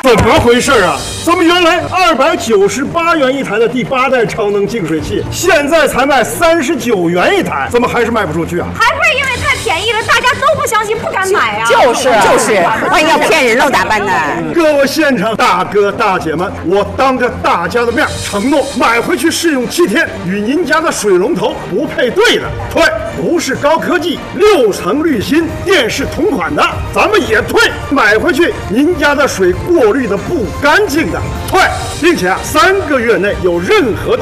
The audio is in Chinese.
怎么回事啊？咱们原来298元一台的第8代超能净水器，现在才卖39元一台，怎么还是卖不出去啊？ 还不是因为太便宜了，大家都不相信，不敢买啊！ 就是，万一要骗人喽咋办呢？ 各位现场大哥大姐们，我当着大家的面承诺，买回去试用7天，与您家的水龙头不配对的退，不是高科技6层滤芯电视同款的咱们也退，买回去您家的水过滤的不干净的退，并且3个月内有任何的